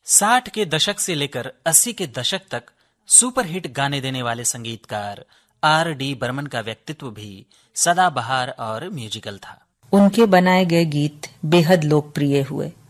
60 के दशक से लेकर 80 के दशक तक सुपरहिट गाने देने वाले संगीतकार R.D. बर्मन का व्यक्तित्व भी सदाबहार और म्यूजिकल था। उनके बनाए गए गीत बेहद लोकप्रिय हुए।